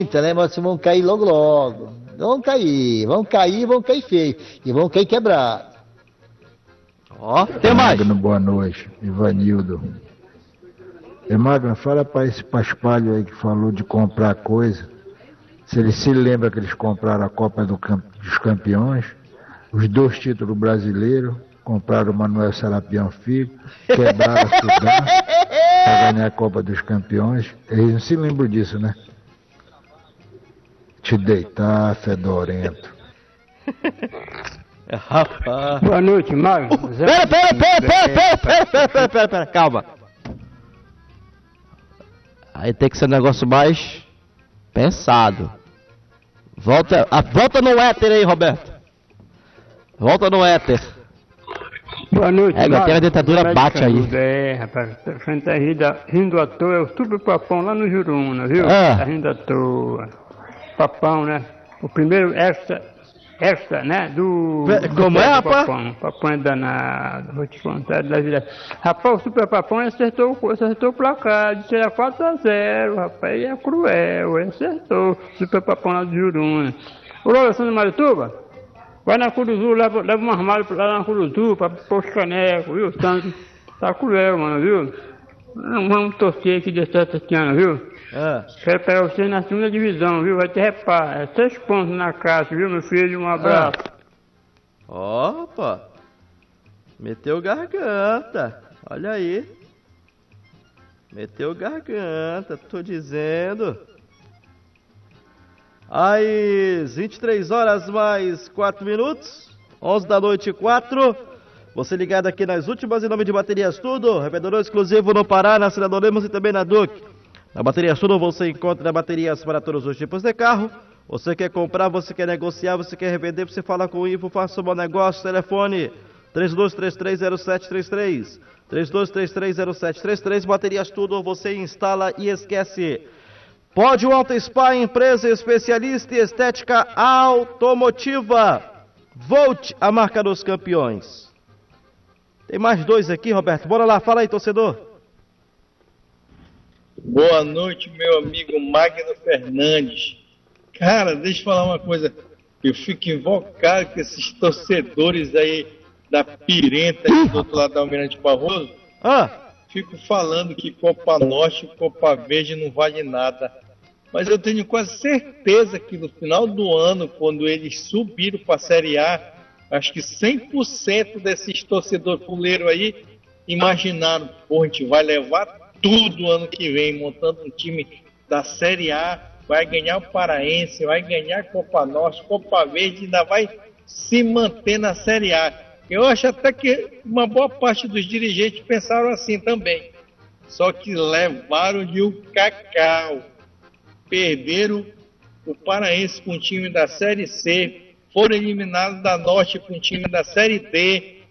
né? Mas vocês vão cair logo logo. Vão cair feio. E vão cair quebrado. Ó, tem mais. Magno, boa noite. Ivanildo. Magno, fala para esse paspalho aí que falou de comprar coisa. Se ele se lembra que eles compraram a Copa dos Campeões, os 2 títulos brasileiros, compraram o Manuel Serapião Filho, quebraram a Sudão para ganhar a Copa dos Campeões. Eles não se lembram disso, né? Te deitar, fedorento. Rapaz. Boa noite, Magno. Pera, calma. Aí tem que ser um negócio mais pensado. Volta no éter aí, Roberto. Volta no éter. Boa noite, Magno. Tem a dentadura bate aí. Rapaz, você tá rindo à toa, é o Super Papão lá no Juruna, viu? Ah. Tá rindo à toa. Papão, né? O primeiro extra, né? Como é, rapaz? Papão é danado, vou te contar da vida. Rapaz, o Super Papão acertou o placar, de tirar 4-0, rapaz, ele é cruel, ele acertou. Super Papão lá do Juruna. Ô, Alessandro Marituba, vai na Curuzu, leva um armário lá na Curuzu pra pôr os canecos, viu? Tá cruel, mano, viu? Vamos torcer aqui de certo esse ano, viu? Quero pegar você na 2ª divisão, viu? Vai te repar. 6 pontos na caixa, viu, meu filho? Um abraço. Opa! Meteu garganta. Olha aí. Meteu garganta, tô dizendo. Às 23 horas mais 4 minutos. 11 da noite 4. Você ligado aqui nas últimas em nome de Baterias Tudo. Revendedor exclusivo no Pará, na Senador Lemos e também na Duque. Na Baterias Tudo você encontra baterias para todos os tipos de carro. Você quer comprar, você quer negociar, você quer revender, você fala com o Ivo, faça um bom negócio. Telefone 32330733. 32330733. Baterias Tudo, você instala e esquece. Pódio Auto Spa, empresa especialista em estética automotiva. Volt, a marca dos campeões. Tem mais 2 aqui, Roberto. Bora lá, fala aí, torcedor. Boa noite, meu amigo Magno Fernandes. Cara, deixa eu falar uma coisa. Eu fico invocado com esses torcedores aí da Pirenta, aí do outro lado da Almirante Barroso. Fico falando que Copa Norte e Copa Verde não vale nada. Mas eu tenho quase certeza que no final do ano, quando eles subiram para a Série A, acho que 100% desses torcedores fuleiros aí imaginaram, pô, a gente vai levar tudo ano que vem, montando um time da Série A, vai ganhar o Paraense, vai ganhar a Copa Norte, Copa Verde, ainda vai se manter na Série A. Eu acho até que uma boa parte dos dirigentes pensaram assim também. Só que levaram-lhe o cacau. Perderam o Paraense com o time da Série C, foram eliminados da Norte com o time da Série D,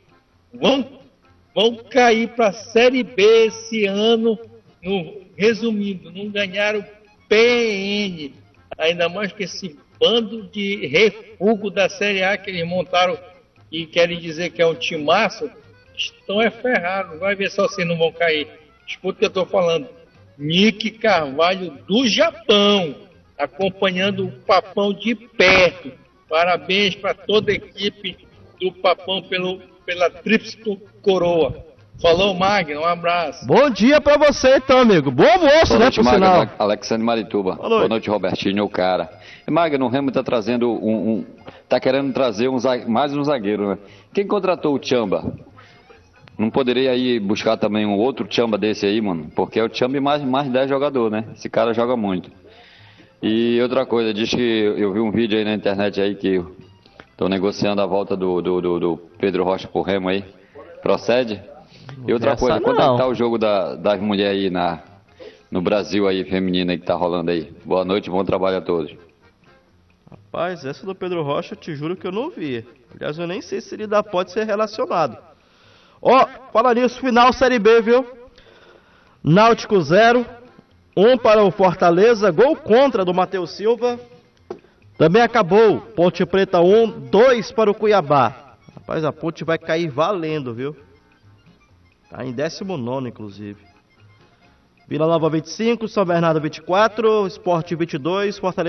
vão cair para a Série B esse ano. Resumindo, não ganharam PN, ainda mais que esse bando de refúgio da Série A que eles montaram e querem dizer que é um timaço, estão ferrados. Vai ver só se não vão cair. Escuta o que eu estou falando. Nick Carvalho do Japão, acompanhando o Papão de perto. Parabéns para toda a equipe do Papão pela tríplice coroa. Falou, Magno, um abraço. Bom dia pra você então, amigo. Bom almoço, né, por sinal. Alexandre Marituba. Boa noite, Robertinho, o cara. Magno, o Remo tá trazendo tá querendo trazer mais um zagueiro, né? Quem contratou o Chamba? Não poderia ir buscar também um outro Chamba desse aí, mano? Porque é o Chamba e mais 10 jogadores, né? Esse cara joga muito. E outra coisa, diz que eu vi um vídeo aí na internet aí que estão negociando a volta do Pedro Rocha pro Remo aí. Procede? E outra coisa, quanto é que tá o jogo das mulheres aí no Brasil aí, feminina aí que tá rolando aí? Boa noite, bom trabalho a todos. Rapaz, essa do Pedro Rocha, eu te juro que eu não vi. Aliás, eu nem sei se ele pode ser relacionado. Ó, fala nisso, final Série B, viu? Náutico 0, 1 para o Fortaleza, gol contra do Matheus Silva. Também acabou, Ponte Preta 1, 2 para o Cuiabá. Rapaz, a Ponte vai cair valendo, viu? Tá em 19º, inclusive. Vila Nova 25, São Bernardo 24, Sport 22, Fortaleza